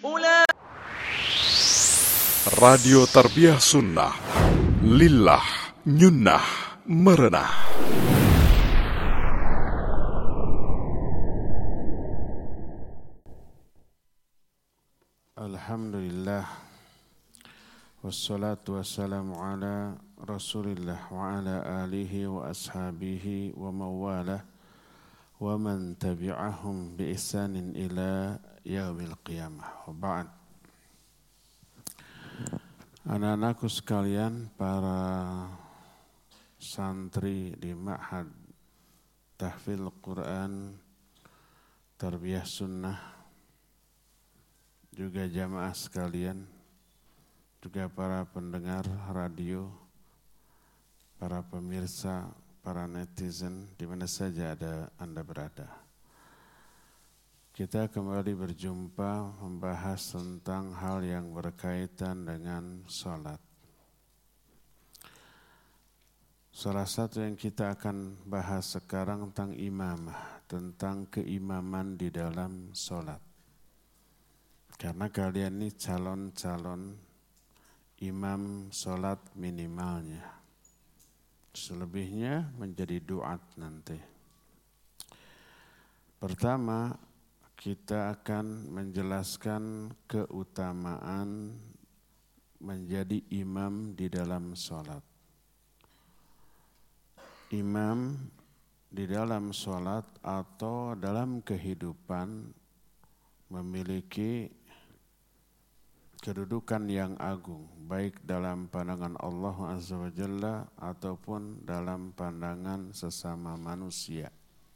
Radio Tarbiyah Sunnah, Lillah, Nyunnah, Merenah. Alhamdulillah, wassalatu wassalamu ala Rasulillah wa ala alihi wa ashabihi wa mawalah wa man tabi'ahum bi ihsanin ila yaumil qiyamah. Wa ba'd. Anak-anakku sekalian, para santri di Ma'had Tahfidz Quran Tarbiyah Sunnah, juga jamaah sekalian, juga para pendengar radio, para pemirsa, para netizen, di mana saja Anda berada. Kita kembali berjumpa membahas tentang hal yang berkaitan dengan sholat. Salah satu yang kita akan bahas sekarang tentang imamah, tentang keimaman di dalam sholat. Karena kalian ini calon-calon imam sholat minimalnya. Selebihnya menjadi duat nanti. Pertama, kita akan menjelaskan keutamaan menjadi imam di dalam sholat. Imam di dalam sholat atau dalam kehidupan memiliki kedudukan yang agung, baik dalam pandangan Allah Azza wa Jalla ataupun dalam pandangan sesama manusia.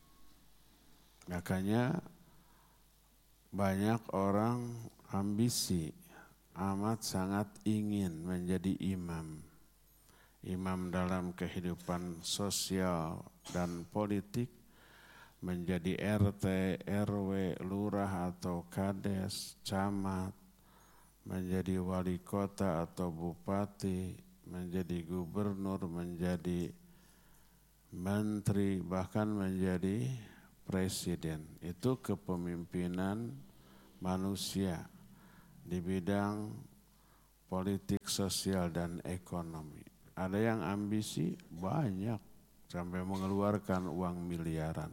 Makanya banyak orang ambisi, amat sangat ingin menjadi imam. Imam dalam kehidupan sosial dan politik, menjadi RT, RW, lurah atau kades, camat, menjadi wali kota atau bupati, menjadi gubernur, menjadi menteri, bahkan menjadi presiden. Itu kepemimpinan manusia di bidang politik, sosial, dan ekonomi. Ada yang ambisi banyak sampai mengeluarkan uang miliaran.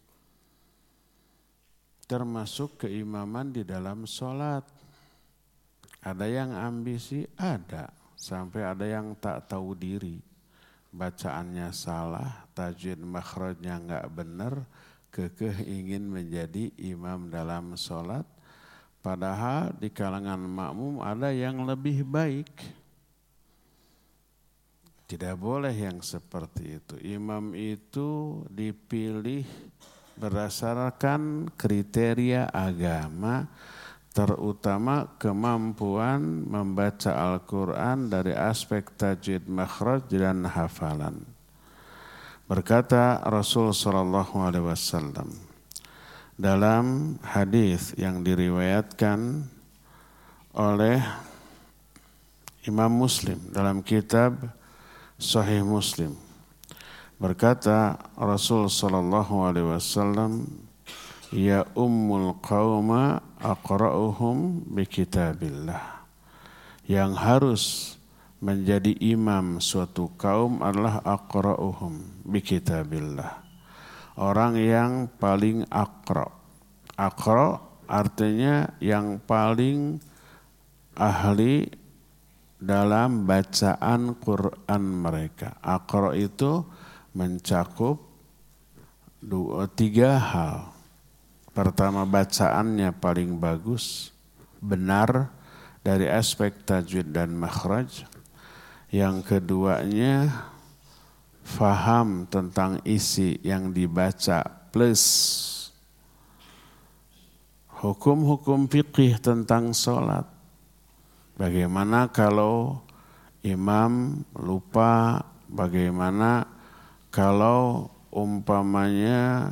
Termasuk keimaman di dalam sholat. Ada yang ambisi, ada. Sampai ada yang tak tahu diri. Bacaannya salah, tajwid makhrajnya enggak benar, kekeh ingin menjadi imam dalam sholat. Padahal di kalangan makmum ada yang lebih baik. Tidak boleh yang seperti itu. Imam itu dipilih berdasarkan kriteria agama, terutama kemampuan membaca Al-Quran dari aspek tajwid makhraj dan hafalan. Berkata Rasul SAW dalam hadis yang diriwayatkan oleh Imam Muslim dalam kitab Sahih Muslim, berkata Rasul SAW, ya ummul qauma aqra'uhum bi kitabillah. Yang harus menjadi imam suatu kaum adalah aqra'uhum bi kitabillah. Orang yang paling aqra. Aqra artinya yang paling ahli dalam bacaan Quran mereka. Aqra itu mencakup tiga hal. Pertama, bacaannya paling bagus, benar dari aspek tajwid dan makhraj. Yang keduanya, faham tentang isi yang dibaca plus hukum-hukum fikih tentang sholat. Bagaimana kalau imam lupa, bagaimana kalau umpamanya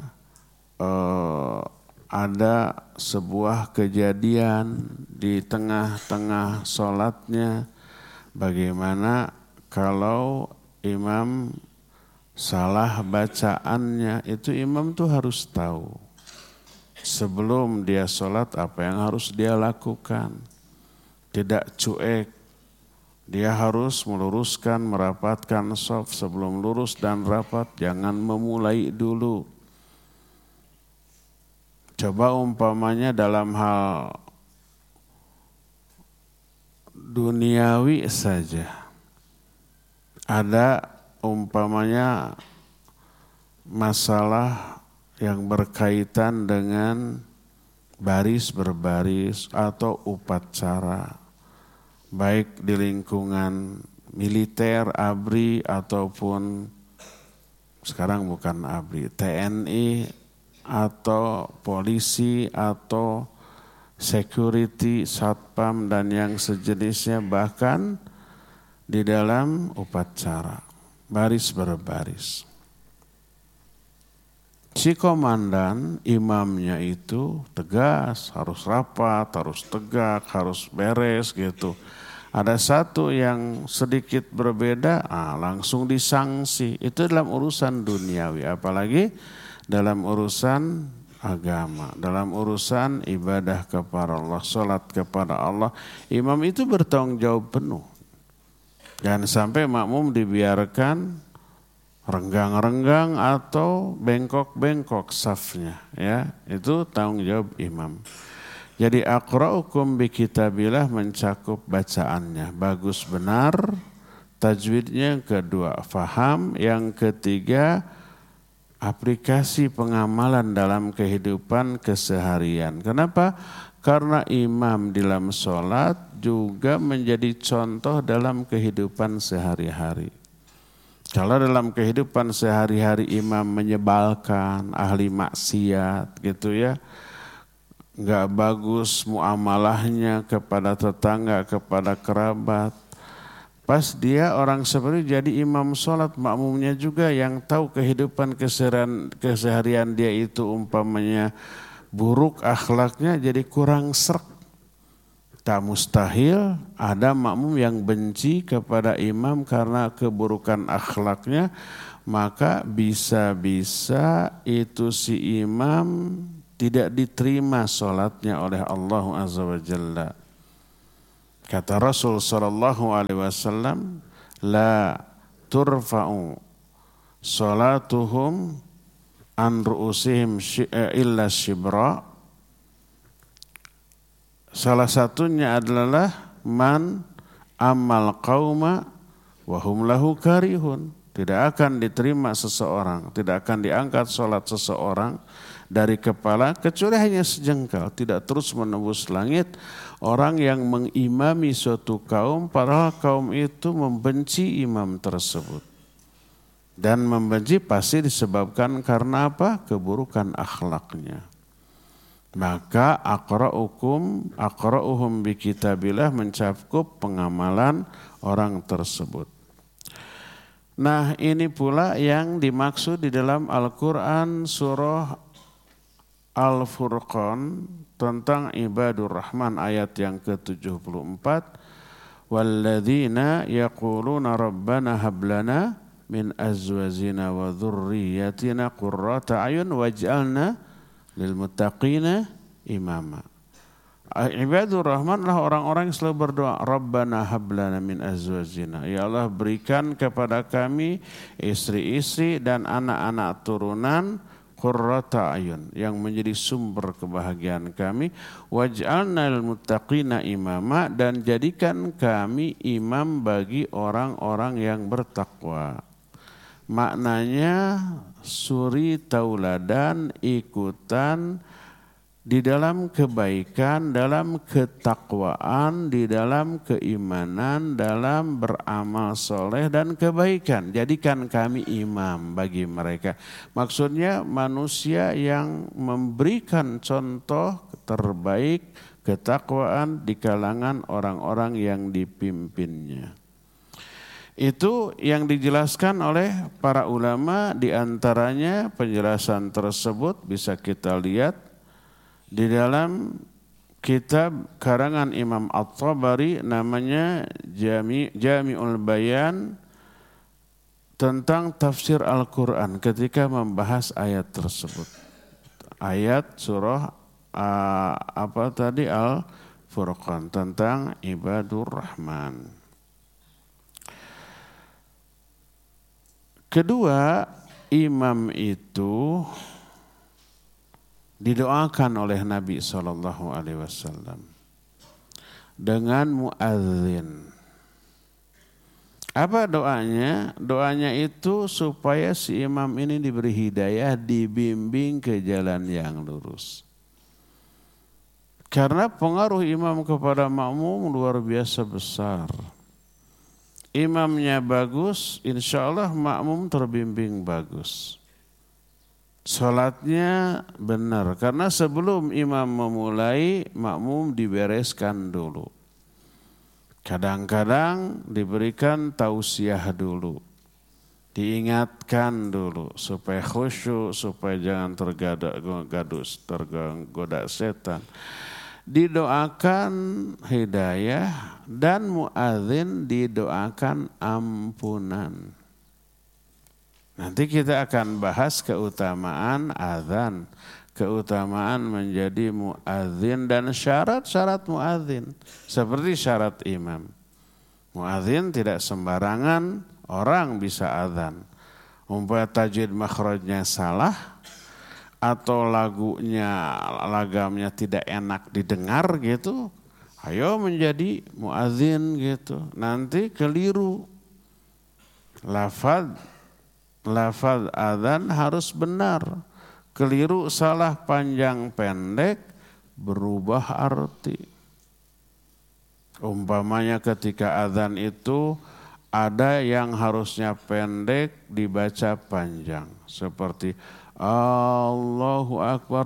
ada sebuah kejadian di tengah-tengah sholatnya, bagaimana kalau imam salah bacaannya, itu imam tuh harus tahu. sebelum dia sholat apa yang harus dia lakukan. Tidak cuek, dia harus meluruskan, merapatkan shaf sebelum lurus dan rapat, jangan memulai dulu. Coba umpamanya dalam hal duniawi saja. Ada umpamanya masalah yang berkaitan dengan baris berbaris atau upacara, baik di lingkungan militer, ABRI ataupun sekarang bukan ABRI, TNI atau polisi atau security, satpam dan yang sejenisnya, bahkan di dalam upacara, baris berbaris. Si komandan, imamnya itu tegas, harus rapat, harus tegak, harus beres gitu. Ada satu yang sedikit berbeda, langsung disangsi. Itu dalam urusan duniawi, apalagi dalam urusan agama, dalam urusan ibadah kepada Allah, salat kepada Allah. Imam itu bertanggung jawab penuh. Jangan sampai makmum dibiarkan renggang-renggang atau bengkok-bengkok safnya, ya. Itu tanggung jawab imam. Jadi aqra'ukum bi kitabillah mencakup bacaannya bagus benar, tajwidnya, yang kedua faham, yang ketiga aplikasi pengamalan dalam kehidupan keseharian. Kenapa? Karena imam dalam sholat juga menjadi contoh dalam kehidupan sehari-hari. Kalau dalam kehidupan sehari-hari imam menyebalkan, ahli maksiat gitu ya, nggak bagus muamalahnya kepada tetangga, kepada kerabat. Pas dia orang seperti jadi imam sholat, makmumnya juga yang tahu kehidupan keseharian dia itu umpamanya buruk akhlaknya, jadi kurang sreg. Tak mustahil ada makmum yang benci kepada imam karena keburukan akhlaknya, maka bisa-bisa itu si imam tidak diterima sholatnya oleh Allah Azza wa Jalla. Kata Rasul sallallahu alaihi wasallam, la turfa'u sholatuhum an ru'usihim illa shibra. Salah satunya adalah man amal qauma wa hum lahu karihun. Tidak akan diterima seseorang, tidak akan diangkat sholat seseorang dari kepala kecuali hanya sejengkal, tidak terus menembus langit. Orang yang mengimami suatu kaum, padahal kaum itu membenci imam tersebut. Dan membenci pasti disebabkan karena apa? Keburukan akhlaknya. Maka aqra'uhum bi kitabillah mencakup pengamalan orang tersebut. Nah, ini pula yang dimaksud di dalam Al-Qur'an surah Al-Furqan tentang ibadur rahman ayat yang ke-74. Walladzina yaquluna rabbana hab lana min azwajina wa dzurriyyatina qurrata a'yun waj'alna lil muttaqina imama. Ibadur Rahman adalah orang-orang yang selalu berdoa, Rabbana hablana min azwajina. Ya Allah, berikan kepada kami istri-istri dan anak-anak turunan qurrata ayun yang menjadi sumber kebahagiaan kami, waj'alna lil muttaqina imama, dan jadikan kami imam bagi orang-orang yang bertakwa. Maknanya suri tauladan, ikutan di dalam kebaikan, dalam ketakwaan, di dalam keimanan, dalam beramal soleh dan kebaikan. Jadikan kami imam bagi mereka. Maksudnya manusia yang memberikan contoh terbaik ketakwaan di kalangan orang-orang yang dipimpinnya. Itu yang dijelaskan oleh para ulama, di antaranya penjelasan tersebut bisa kita lihat di dalam kitab karangan Imam At-Tabari namanya Jami'ul Bayan tentang tafsir Al-Quran ketika membahas ayat tersebut. Ayat surah Al-Furqan tentang ibadur rahman. Kedua, imam itu didoakan oleh Nabi SAW dengan muadzin. Apa doanya? Doanya itu supaya si imam ini diberi hidayah, dibimbing ke jalan yang lurus. Karena pengaruh imam kepada makmum luar biasa besar. Imamnya bagus, insya Allah makmum terbimbing bagus. Salatnya benar, karena sebelum imam memulai, makmum dibereskan dulu. Kadang-kadang diberikan tausiah dulu, diingatkan dulu supaya khusyuk, supaya jangan tergoda setan. Didoakan hidayah dan muadzin didoakan ampunan. Nanti kita akan bahas keutamaan azan, keutamaan menjadi muadzin dan syarat-syarat muadzin seperti syarat imam. Muadzin tidak sembarangan orang bisa azan. Umpamanya tajwid makhrajnya salah atau lagamnya tidak enak didengar gitu, ayo menjadi muadzin gitu. Nanti keliru. Lafaz azan harus benar. Keliru, salah, panjang, pendek, berubah arti. Umpamanya ketika azan itu ada yang harusnya pendek dibaca panjang. Seperti Allahu Akbar,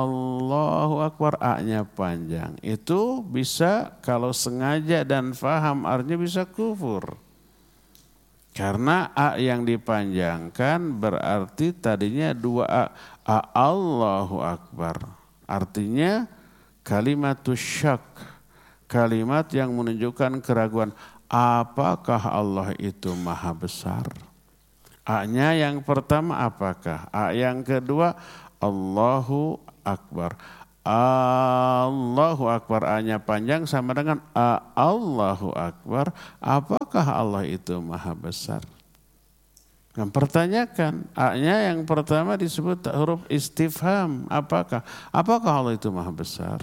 A-nya panjang. Itu bisa kalau sengaja dan faham artinya bisa kufur. Karena A yang dipanjangkan berarti tadinya 2 A. Allahu Akbar. Artinya kalimatus syak. Kalimat yang menunjukkan keraguan. Apakah Allah itu maha besar? A-nya yang pertama apakah? A yang kedua Allahu Akbar. Allahu Akbar, A-nya panjang sama dengan Allahu Akbar. Apakah Allah itu maha besar? Mempertanyakan, A-nya yang pertama disebut huruf istifham. Apakah Allah itu maha besar?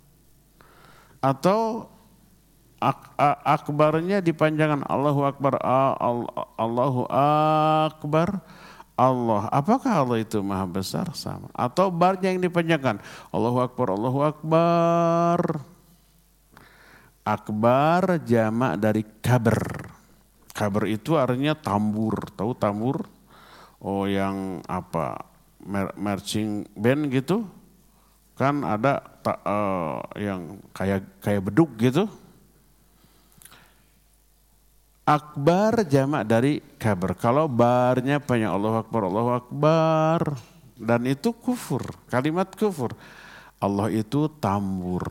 Atau akbarnya dipanjangkan Allahu Akbar, Allahu Akbar, Allah. Apakah Allah itu maha besar? Sama. Atau barnya yang dipanjangkan Allahu Akbar, Allahu Akbar. Akbar jamak dari kabar. Kabar itu artinya tambur. Tahu tambur? Oh, yang apa? Marching band gitu. Kan ada yang kayak beduk gitu. Akbar jamak dari kabar. Kalau barnya banyak Allahu Akbar, Allahu Akbar. Dan itu kufur, kalimat kufur. Allah itu tambur.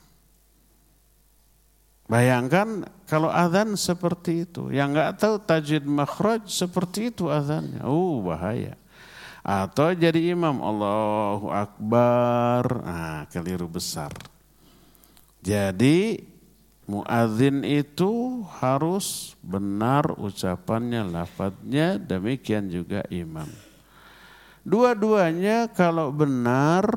Bayangkan kalau azan seperti itu. Yang enggak tahu tajwid makhraj seperti itu azannya. Bahaya. Atau jadi imam Allahu Akbar. Keliru besar. Jadi muadzin itu harus benar ucapannya, lafadznya, demikian juga imam. Dua-duanya kalau benar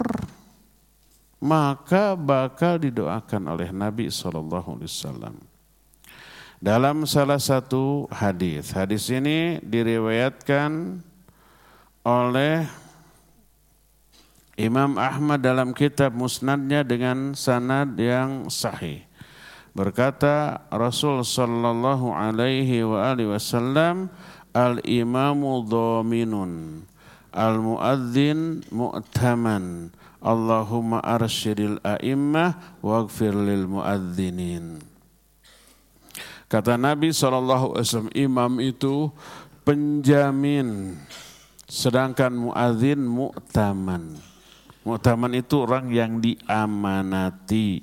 maka bakal didoakan oleh Nabi SAW. Dalam salah satu hadis ini diriwayatkan oleh Imam Ahmad dalam kitab Musnadnya dengan sanad yang sahih. Berkata Rasul sallallahu alaihi wa alihi wasallam, al-imamu dhaminun, al-muadzin mu'taman, Allahumma arsyidil a'immah waghfir lil muadzinin. Kata Nabi SAW, imam itu penjamin, sedangkan muadzin mu'taman. Mu'taman itu orang yang diamanati.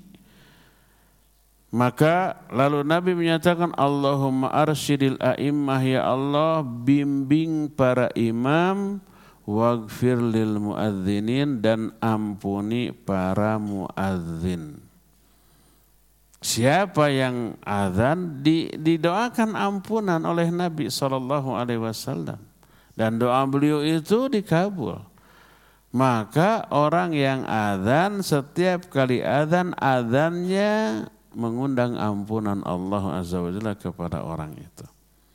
Maka lalu Nabi menyatakan, Allahumma arsyidil a'immah, ya Allah bimbing para imam, waghfir lil muadzinin, dan ampuni para muadzin. Siapa yang azan didoakan ampunan oleh Nabi SAW, dan doa beliau itu dikabul. Maka orang yang azan, setiap kali azan, azannya mengundang ampunan Allah Azza wa Jalla kepada orang itu.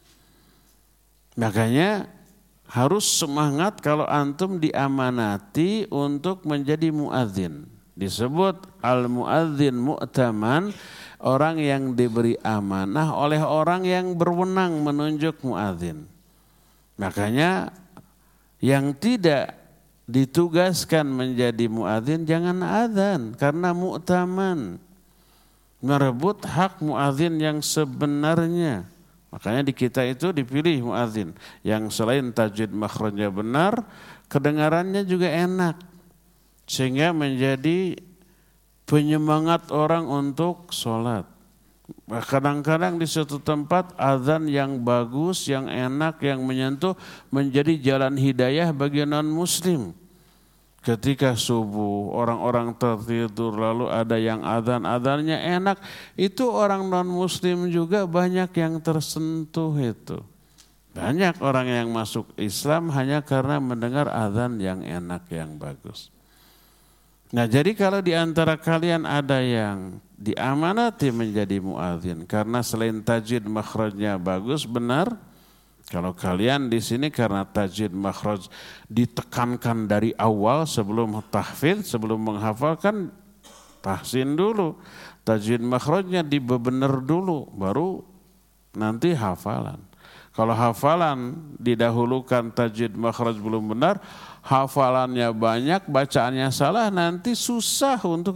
Makanya harus semangat kalau antum diamanati untuk menjadi muadzin. Disebut al-muadzin mu'taman, orang yang diberi amanah oleh orang yang berwenang menunjuk muadzin. Makanya yang tidak ditugaskan menjadi muadzin jangan adzan, karena mu'taman, merebut hak muadzin yang sebenarnya. Makanya di kita itu dipilih muadzin yang selain tajwid makhrajnya benar, kedengarannya juga enak, sehingga menjadi penyemangat orang untuk sholat. Kadang-kadang di suatu tempat azan yang bagus, yang enak, yang menyentuh, menjadi jalan hidayah bagi non-muslim. Ketika subuh orang-orang tertidur lalu ada yang azannya enak, itu orang non-muslim juga banyak yang tersentuh itu. Banyak orang yang masuk Islam hanya karena mendengar azan yang enak, yang bagus. Nah, jadi kalau di antara kalian ada yang diamanati menjadi muadzin karena selain tajwid makhrajnya bagus, benar. Kalau kalian di sini karena tajwid makhraj ditekankan dari awal sebelum tahfidz, sebelum menghafalkan, tahsin dulu. Tajwid makhrajnya dibebener dulu, baru nanti hafalan. Kalau hafalan didahulukan, tajwid makhraj belum benar, hafalannya banyak, bacaannya salah, nanti susah untuk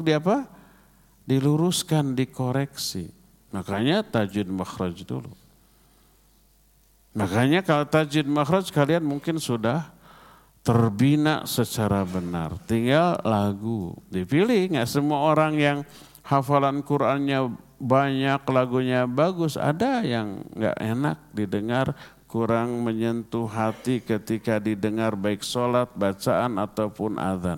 diluruskan, dikoreksi. Makanya tajwid makhraj dulu. Makanya kalau tajwid makhraj kalian mungkin sudah terbina secara benar. Tinggal lagu dipilih. Nggak semua orang yang hafalan Qur'annya banyak, lagunya bagus. Ada yang nggak enak didengar, kurang menyentuh hati ketika didengar, baik sholat, bacaan ataupun azan.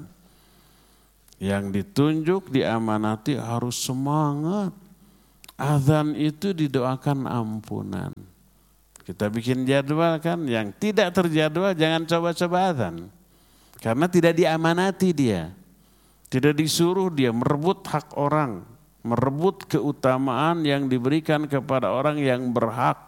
Yang ditunjuk, diamanati harus semangat. Azan itu didoakan ampunan. Kita bikin jadwal kan, yang tidak terjadwal jangan coba-coba azan. Karena tidak diamanati dia. Tidak disuruh dia merebut hak orang, merebut keutamaan yang diberikan kepada orang yang berhak.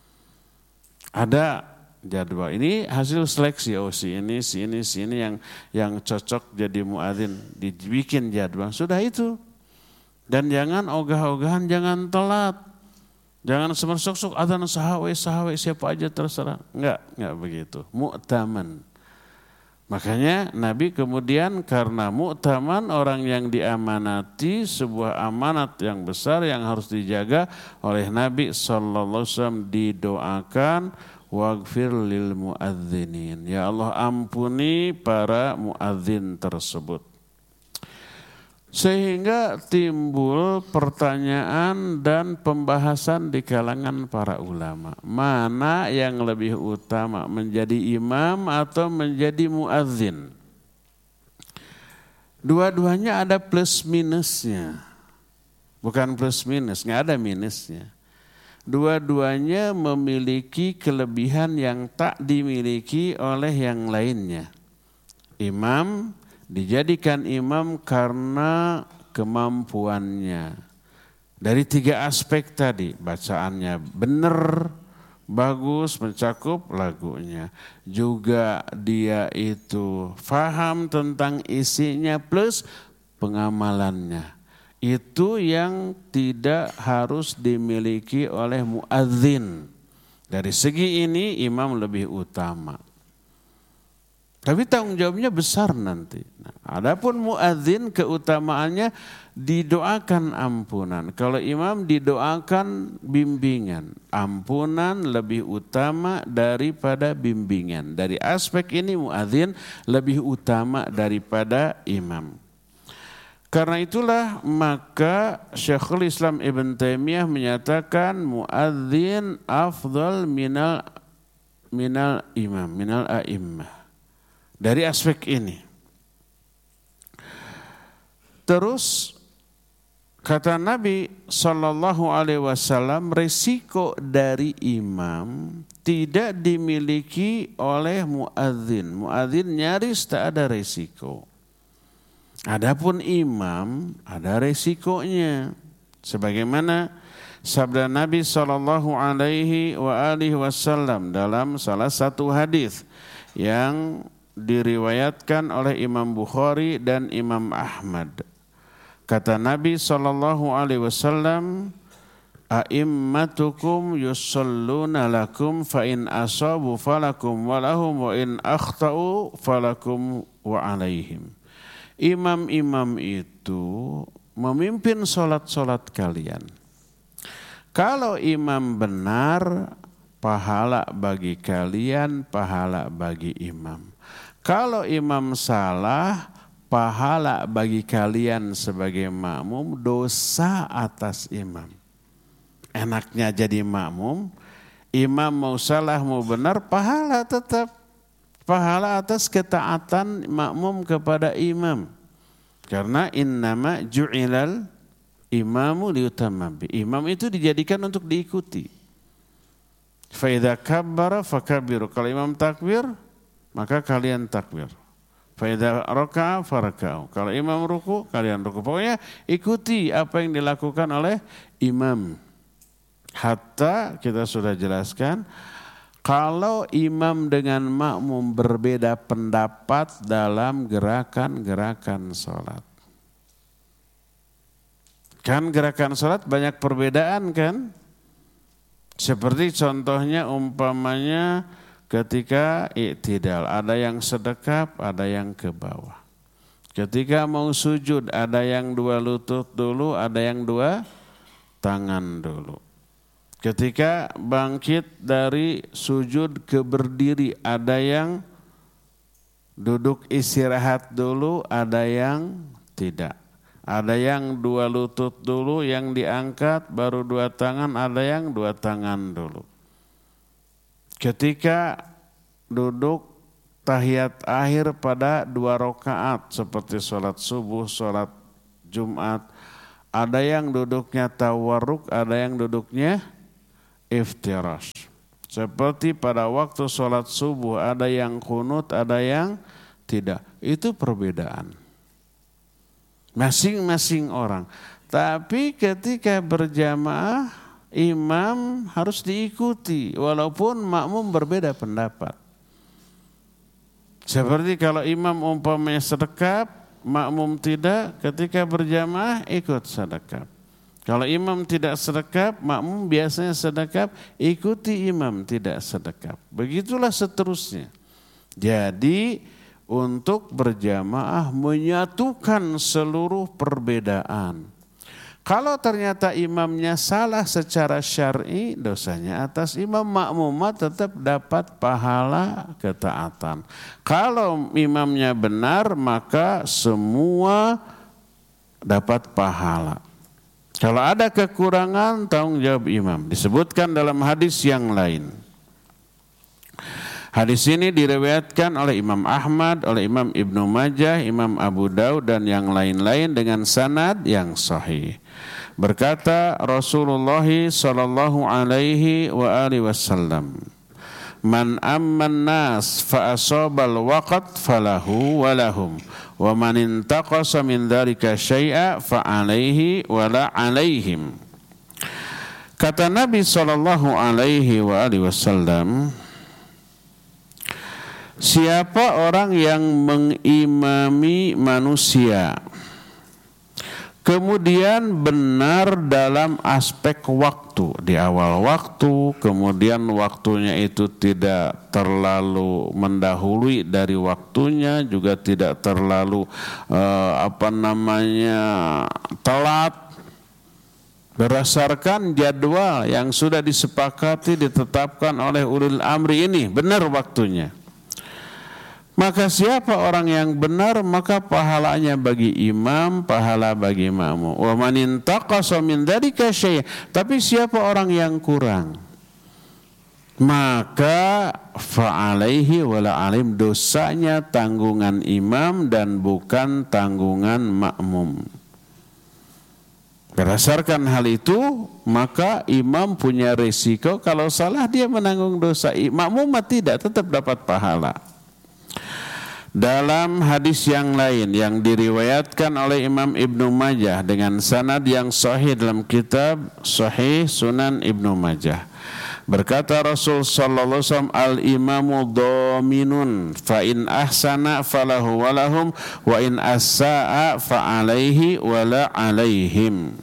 Ada jadwal. Ini hasil seleksi, si ini yang cocok jadi muadzin, dibikin jadwal. Sudah itu. Dan jangan ogah-ogahan, jangan telat. Jangan semersok-sok adzan sahawe siapa aja terserah. Enggak begitu. Mu'taman. Makanya Nabi kemudian karena mu'taman, orang yang diamanati, sebuah amanat yang besar yang harus dijaga oleh Nabi SAW, didoakan waghfir lil muadzinin. Ya Allah, ampuni para muadzin tersebut. Sehingga timbul pertanyaan dan pembahasan di kalangan para ulama. Mana yang lebih utama, menjadi imam atau menjadi muadzin? Dua-duanya ada plus minusnya. Bukan plus minus, nggak ada minusnya. Dua-duanya memiliki kelebihan yang tak dimiliki oleh yang lainnya. Imam dijadikan imam karena kemampuannya. Dari 3 aspek tadi, bacaannya benar, bagus, mencakup lagunya. Juga dia itu faham tentang isinya plus pengamalannya. Itu yang tidak harus dimiliki oleh muadzin. Dari segi ini imam lebih utama. Tapi tanggung jawabnya besar nanti. Nah, adapun muadzin keutamaannya didoakan ampunan. Kalau imam didoakan bimbingan. Ampunan lebih utama daripada bimbingan. Dari aspek ini muadzin lebih utama daripada imam. Karena itulah maka Syekhul Islam Ibn Taimiyah menyatakan muadzin afdal minal imam, minal a'immah. dari aspek ini. Terus kata Nabi SAW, resiko dari imam tidak dimiliki oleh muadzin. Muadzin nyaris tak ada resiko. Adapun imam ada resikonya. Sebagaimana sabda Nabi SAW dalam salah satu hadis yang diriwayatkan oleh Imam Bukhari dan Imam Ahmad. Kata Nabi SAW, a'immatukum yusalluna lakum fa in asabu falakum walahum wa in akhtau falakum wa alaihim. Imam-imam itu memimpin solat-solat kalian. Kalau imam benar, pahala bagi kalian, pahala bagi imam. Kalau imam salah, pahala bagi kalian sebagai makmum, dosa atas imam. Enaknya jadi makmum, imam mau salah mau benar, pahala tetap. Pahala atas ketaatan makmum kepada imam. Karena innama ju'ilal imamu liutamma bi. Imam itu dijadikan untuk diikuti. Fa idza kabbara fakabbiru. Kalau imam takbir, maka kalian takbir. Fa idza raka'a faraka'u. Kalau imam ruku, kalian ruku. Pokoknya ikuti apa yang dilakukan oleh imam. Hatta kita sudah jelaskan, kalau imam dengan makmum berbeda pendapat dalam gerakan-gerakan sholat. Kan gerakan sholat banyak perbedaan kan? Seperti contohnya umpamanya ketika i'tidal, ada yang sedekap, ada yang ke bawah. Ketika mau sujud, ada yang 2 lutut dulu, ada yang 2 tangan dulu. Ketika bangkit dari sujud ke berdiri, ada yang duduk istirahat dulu, ada yang tidak. Ada yang 2 lutut dulu yang diangkat, baru 2 tangan, ada yang 2 tangan dulu. Ketika duduk tahiyat akhir pada 2 rakaat seperti sholat subuh, sholat Jumat, ada yang duduknya tawarruk, ada yang duduknya iftirash. Seperti pada waktu sholat subuh ada yang kunut, ada yang tidak. Itu perbedaan. Masing-masing orang. Tapi ketika berjamaah, imam harus diikuti walaupun makmum berbeda pendapat. Seperti kalau imam umpamanya sedekap, makmum tidak, ketika berjamaah ikut sedekap. Kalau imam tidak sedekap, makmum biasanya sedekap, ikuti imam tidak sedekap. Begitulah seterusnya. Jadi untuk berjamaah menyatukan seluruh perbedaan. Kalau ternyata imamnya salah secara syar'i, dosanya atas imam, makmumah tetap dapat pahala ketaatan. Kalau imamnya benar, maka semua dapat pahala. Kalau ada kekurangan, tanggung jawab imam. Disebutkan dalam hadis yang lain. Hadis ini diriwayatkan oleh Imam Ahmad, oleh Imam Ibnu Majah, Imam Abu Daud dan yang lain-lain dengan sanad yang sahih. Berkata Rasulullah sallallahu alaihi wa alihi wasallam, "Man amman nas fa asabal waqt falahu wa lahum, wa man intaqasa min dzalika syai'a fa alaihi wa la alaihim." Kata Nabi sallallahu alaihi wa alihi wasallam, siapa orang yang mengimami manusia kemudian benar dalam aspek waktu, di awal waktu, kemudian waktunya itu tidak terlalu mendahului dari waktunya, juga tidak terlalu telat, berdasarkan jadwal yang sudah disepakati ditetapkan oleh ulil amri ini, benar waktunya. Maka siapa orang yang benar, maka pahalanya bagi imam, pahala bagi makmum. Wa man intaqasa min dzalika syai'. Tapi siapa orang yang kurang? maka fa'alaihi wala alim, dosanya tanggungan imam dan bukan tanggungan makmum. Berdasarkan hal itu, maka imam punya resiko kalau salah dia menanggung dosa. Makmum tidak, tetap dapat pahala. Dalam hadis yang lain yang diriwayatkan oleh Imam Ibnu Majah dengan sanad yang sahih dalam kitab Sahih Sunan Ibnu Majah, berkata Rasul sallallahu alaihi wasallam, al-imamu dhaminun fa in ahsana falahu walahum wa in asaa fa alaihi wala alaihim.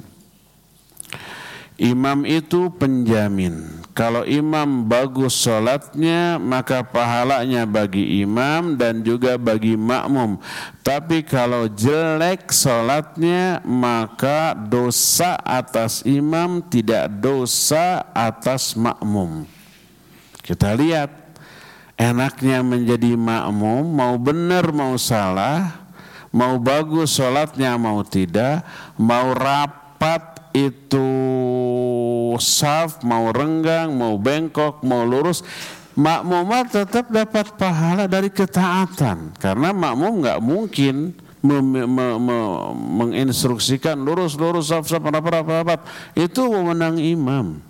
Imam itu penjamin. Kalau imam bagus sholatnya, maka pahalanya bagi imam dan juga bagi makmum. Tapi kalau jelek sholatnya, maka dosa atas imam, tidak dosa atas makmum. Kita lihat, enaknya menjadi makmum, mau benar mau salah, mau bagus sholatnya mau tidak, mau rapat itu saf, mau renggang, mau bengkok, mau lurus, makmum tetap dapat pahala dari ketaatan. Karena makmum nggak mungkin menginstruksikan lurus, saf, rapat. Itu wewenang imam.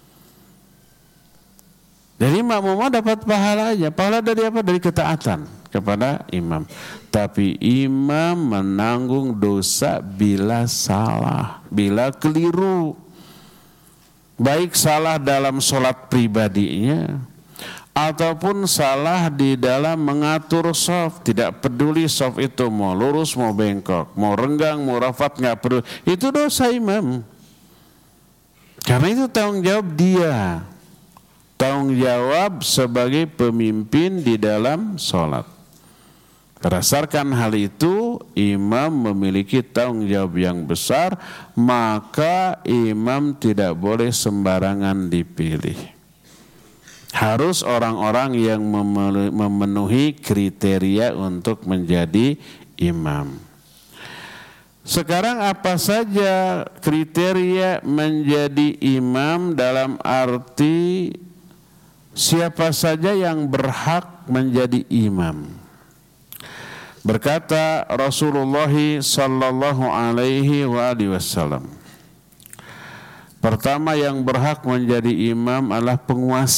Jadi makmum dapat pahala aja. Pahala dari apa? Dari ketaatan kepada imam. Tapi imam menanggung dosa bila salah, bila keliru. Baik salah dalam sholat pribadinya ataupun salah di dalam mengatur shaf. Tidak peduli shaf itu mau lurus, mau bengkok, mau renggang, mau rafat, nggak peduli. Itu dosa imam. Karena itu tanggung jawab dia. Tanggung jawab sebagai pemimpin di dalam sholat. Berdasarkan hal itu, imam memiliki tanggung jawab yang besar, maka imam tidak boleh sembarangan dipilih. Harus orang-orang yang memenuhi kriteria untuk menjadi imam. Sekarang apa saja kriteria menjadi imam dalam arti siapa saja yang berhak menjadi imam? Berkata Rasulullah sallallahu alaihi wasallam, pertama yang berhak menjadi imam adalah penguasa.